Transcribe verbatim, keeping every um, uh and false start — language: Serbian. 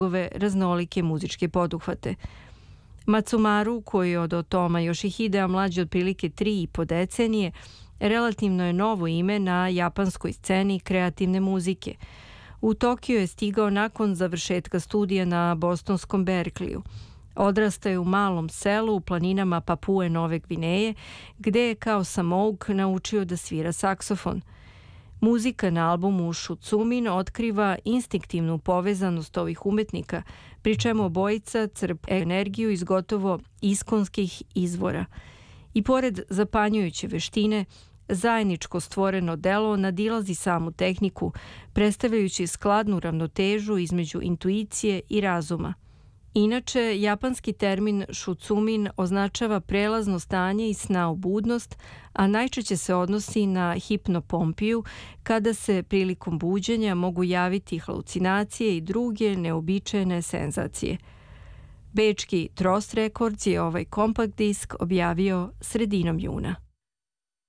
ove raznolike muzičke poduhvate. Matsumaru, koji je od Otoma Yoshihidea mlađi otprilike tri i po decenije, relativno je novo ime na japanskoj sceni kreativne muzike. U Tokio je stigao nakon završetka studija na bostonskom Berkeleyu. Odrastao je u malom selu u planinama Papue Nove Gvineje, gde je kao samouk naučio da svira saksofon. Muzika na albumu Shutsumi otkriva instinktivnu povezanost ovih umetnika, pri čemu obojica crpe energiju iz gotovo iskonskih izvora. I pored zapanjujuće veštine, zajedničko stvoreno delo nadilazi samu tehniku, predstavljajući skladnu ravnotežu između intuicije i razuma. Inače, japanski termin shutsumin označava prelazno stanje iz sna u budnost, a najčešće se odnosi na hipnopompiju, kada se prilikom buđenja mogu javiti halucinacije i druge neobičajene senzacije. Bečki Trost Records je ovaj kompakt disk objavio sredinom juna.